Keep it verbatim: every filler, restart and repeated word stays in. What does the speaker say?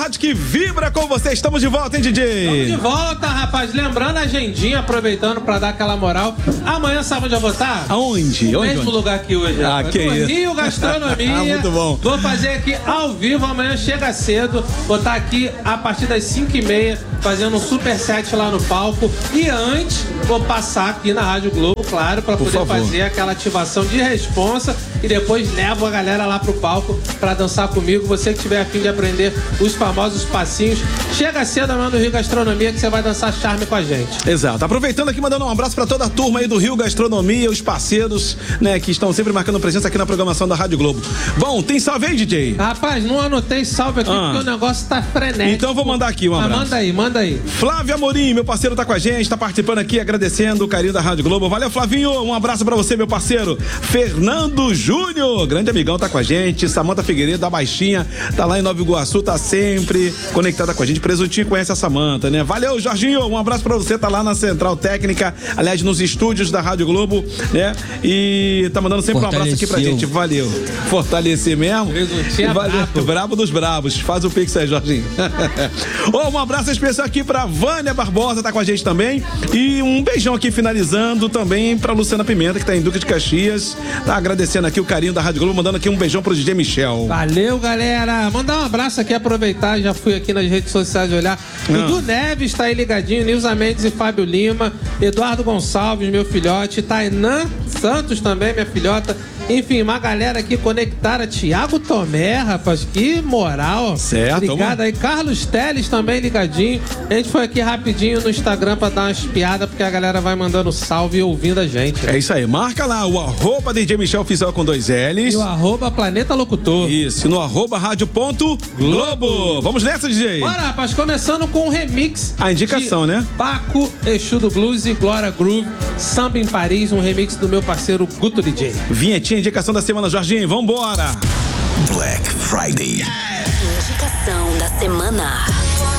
Rádio que vibra com você, estamos de volta, hein, D J? Estamos de volta, rapaz. Lembrando a agendinha, aproveitando pra dar aquela moral. Amanhã, sabe onde eu vou estar? Aonde? No onde, mesmo onde? lugar que hoje. Ah, que no isso. Rio Gastronomia. Ah, muito bom. Vou fazer aqui ao vivo, amanhã chega cedo. Vou estar aqui a partir das cinco e meia, fazendo um super set lá no palco. E antes, vou passar aqui na Rádio Globo, claro, pra Por poder favor. fazer aquela ativação de responsa. E depois levo a galera lá pro palco pra dançar comigo. Você que tiver a fim de aprender os famosos passinhos, chega cedo amanhã no Rio Gastronomia que você vai dançar charme com a gente. Exato. Aproveitando aqui, mandando um abraço pra toda a turma aí do Rio Gastronomia, os parceiros, né, que estão sempre marcando presença aqui na programação da Rádio Globo. Bom, tem salve aí, D J? Rapaz, não anotei salve aqui Ah. porque o negócio tá frenético. Então eu vou mandar aqui um Mas abraço. manda aí, manda aí. Flávio Amorim, meu parceiro, tá com a gente, tá participando aqui, agradecendo o carinho da Rádio Globo. Valeu, Flavinho, um abraço pra você, meu parceiro. Fernando Júnior, grande amigão, tá com a gente. Samanta Figueiredo, da Baixinha, tá lá em Nova Iguaçu, tá sempre conectada com a gente. Presuntinho conhece a Samanta, né? Valeu, Jorginho, um abraço pra você, tá lá na Central Técnica, aliás, nos estúdios da Rádio Globo, né? E tá mandando sempre um abraço aqui pra gente. Valeu. Fortalecer mesmo. Presuntinho é Valeu. brabo. Brabo dos bravos. Faz o pix aí, Jorginho. Oh, um abraço especial aqui pra Vânia Barbosa, tá com a gente também. E um beijão aqui finalizando também pra Luciana Pimenta, que tá em Duque de Caxias. Tá agradecendo aqui o carinho da Rádio Globo, mandando aqui um beijão pro D J Michel. Valeu, galera. Mandar um abraço aqui, aproveitar, já fui aqui nas redes sociais olhar. Ah. Dudu Neves tá aí ligadinho, Nilza Mendes e Fábio Lima, Eduardo Gonçalves, meu filhote, Tainã Santos também, minha filhota. Enfim, uma galera aqui conectada. Tiago Tomé, rapaz, que moral. Certo. Obrigado aí. Carlos Teles também ligadinho. A gente foi aqui rapidinho no Instagram pra dar umas piadas, porque a galera vai mandando salve e ouvindo a gente. É isso aí. Marca lá o arroba D J Michel Oficial com dois L's. E o arroba Planeta Locutor. Isso, no arroba rádio ponto globo. Vamos nessa, D J. Bora, rapaz, começando com um remix. A indicação, de né? Paco, Exu do Blues e Glória Groove, Samba em Paris, um remix do meu parceiro Guto D J. Vinhetinha, indicação da semana, Jorginho. Vambora. Black Friday. Indicação da semana.